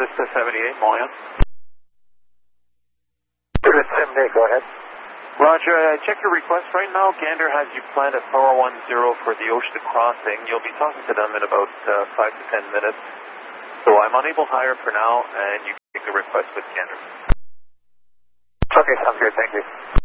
This is 78, Moyan. This is 78, go ahead. Roger, check your request. Right now, Gander has you planned at Tower 10 for the Ocean crossing. You'll be talking to them in about 5 to 10 minutes. So I'm unable to hire for now, and you can take the request with Gander. Okay, sounds good. Thank you.